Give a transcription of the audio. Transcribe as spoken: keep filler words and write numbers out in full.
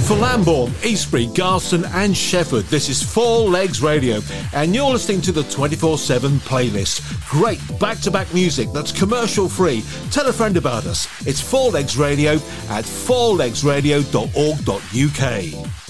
For Lambourne, Eastbury, Garston and Shefford, this is Four Legs Radio, and you're listening to the twenty-four seven playlist. Great back-to-back music that's commercial-free. Tell a friend about us. It's Four Legs Radio at four legs radio dot org dot uk.